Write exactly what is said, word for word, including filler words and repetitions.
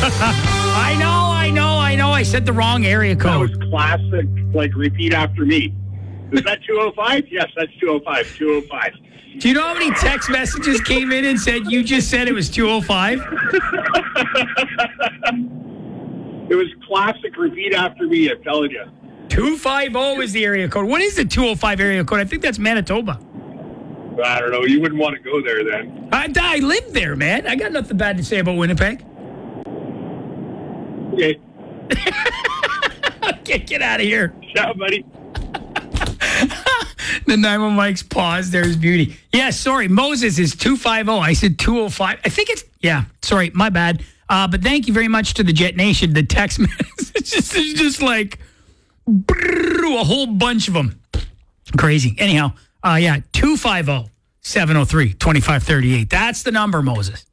I know, I know, I know. I said the wrong area That code. was classic, like, repeat after me. Is that two oh five? Yes, that's two oh five. two oh five. Do you know how many text messages came in and said you just said it was two oh five? It was classic repeat after me, I'm telling you. two fifty is the area code. What is the two oh five area code? I think that's Manitoba. I don't know. You wouldn't want to go there then. I, I live there, man. I got nothing bad to say about Winnipeg. Okay. Okay, get out of here. Ciao, buddy. The nine one Mike's pause. There's beauty. Yeah, sorry. Moses is two fifty. I said two oh five. I think it's, yeah, sorry. My bad. Uh, but thank you very much to the Jet Nation. The text message it's just, it's just like brrr, a whole bunch of them. Crazy. Anyhow, uh, yeah, two fifty, seven oh three, two five three eight. That's the number, Moses.